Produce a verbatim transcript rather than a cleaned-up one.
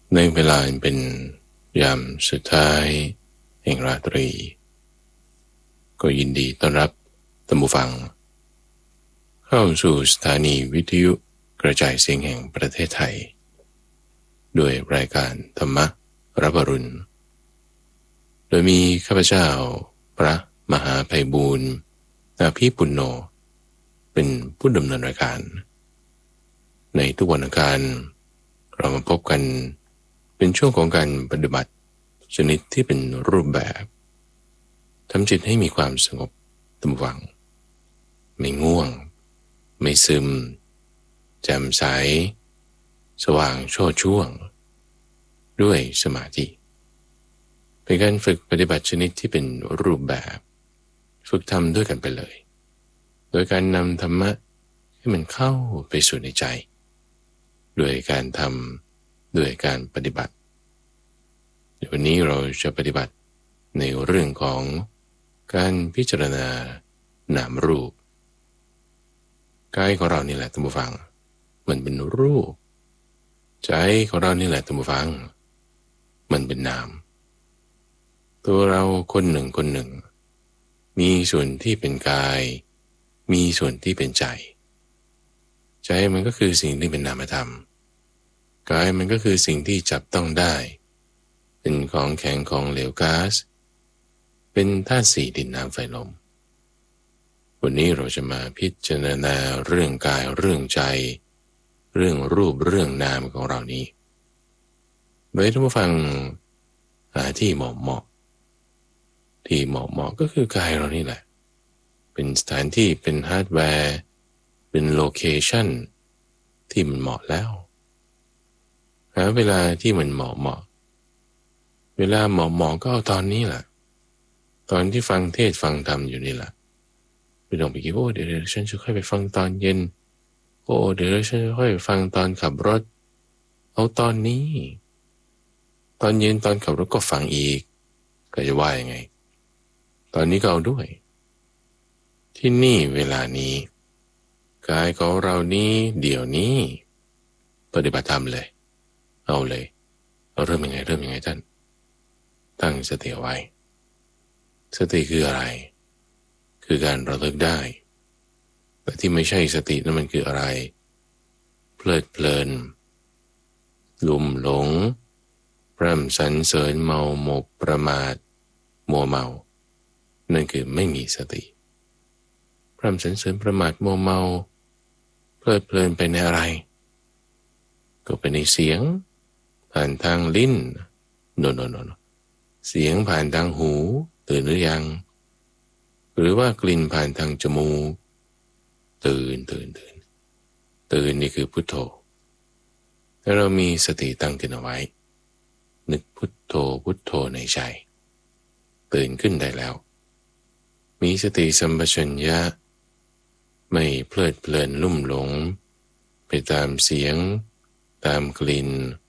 ในเวลาเป็นยามสุดท้ายแห่งราตรีก็ยินดีต้อนรับท่านผู้ฟังเข้าสู่สถานีวิทยุกระจายเสียงแห่งประเทศไทยด้วยรายการธรรมรับอรุณโดยมีข้าพเจ้าพระมหาไพบูลย์อาภีปุณโญเป็นผู้ดำเนินรายการในทุกวันอังคารเรามาพบกันเป็นช่วงของการปฏิบัติชนิดที่เป็นรูปแบบทำจิตให้มีความสงบตั้งวังไม่ง่วงไม่ซึมแจ่มใสสว่างโชติช่วงด้วยสมาธิเป็นการฝึกปฏิบัติชนิดที่เป็นรูปแบบฝึกทำด้วยกันไปเลยโดยการนำธรรมะให้มันเข้าไปสู่ในใจด้วยการทำด้วยการปฏิบัติวันนี้เราจะปฏิบัติในเรื่องของการพิจารณานามรูปกายของเรานี่แหละท่านผู้ฟังมันเป็นรูปใจของเรานี่แหละท่านผู้ฟังมันเป็นนามตัวเราคนหนึ่งคนหนึ่งมีส่วนที่เป็นกายมีส่วนที่เป็นใจใจมันก็คือสิ่งที่เป็นนามธรรมกายมันก็คือสิ่งที่จับต้องได้เป็นของแข็งของเหลวก๊าซเป็นธาตุสี่ดินน้ำไฟลมวันนี้เราจะมาพิจารณาเรื่องกายเรื่องใจเรื่องรูปเรื่องนามของเรานี้โดยท่านผู้ฟังหาที่เหมาะเหมาะที่เหมาะเหมาะก็คือกายเรานี่แหละเป็นสถานที่เป็นฮาร์ดแวร์เป็นโลเคชั่นที่มันเหมาะแล้วหาเวลาที่มันเหมาะเหมาะเวลาเหมาะเหมาะก็เอาตอนนี้แหละตอนที่ฟังเทศฟังธรรมอยู่นี่แหละไม่ต้องไปคิดโอ้เดี๋ยวฉันจะค่อยไปฟังตอนเย็นโอ้เดี๋ยวฉันจะค่อยไปฟังตอนขับรถเอาตอนนี้ตอนเย็นตอนขับรถก็ฟังอีกก็จะว่ายังไงตอนนี้ก็เอาด้วยที่นี่เวลานี้กายของเรานี้เดี๋ยวนี้ปฏิบัติธรรมเลยเอาเลยเราเริ่มยังไงเริ่มยังไงท่านตั้งสติไว้สติคืออะไรคือการระลึกได้แต่ที่ไม่ใช่สตินั่นมันคืออะไรเพลิดเพลินลุ่มหลงพร่ำสรรเสริญเมาหมกประมาทมัวเมานั่นคือไม่มีสติพร่ำสรรเสริญประมาทมัวเมาเพลิดเพลินไปในอะไรก็ไปในเสียงผ่านทางลิ้นโนโนโนโนเสียงผ่านทางหูตื่นหรือยังหรือว่ากลิ่นผ่านทางจมูกตื่นตื่นตื่นตื่นนี่คือพุทโธถ้าเรามีสติตั้งขึ้นเอาไว้นึกพุทโธพุทโธในใจตื่นขึ้นได้แล้วมีสติสัมปชัญญะไม่เพลิดเพลินลุ่มหลงไปตามเสียงตามกลิ่น